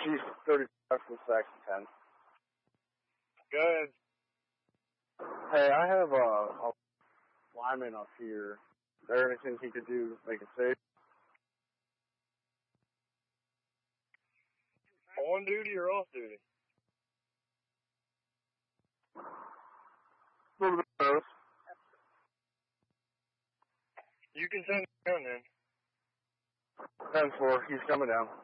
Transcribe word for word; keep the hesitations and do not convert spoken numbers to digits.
Chief thirty-five from Section ten. Go ahead. Hey, I have a, a lineman up here. Is there anything he could do to make it safe? On duty or off duty? A little bit of both. You can send him down then. ten four, he's coming down.